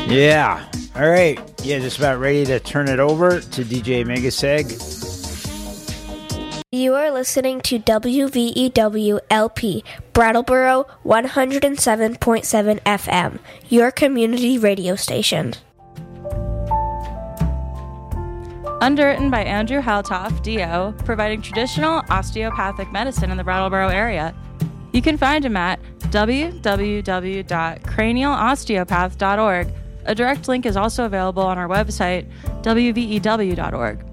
Yeah. All right. Yeah, just about ready to turn it over to DJ Megaseg. You are listening to WVEW LP, Brattleboro 107.7 FM, your community radio station. Underwritten by Andrew Haltoff, DO, providing traditional osteopathic medicine in the Brattleboro area. You can find him at www.cranialosteopath.org. A direct link is also available on our website, wvew.org.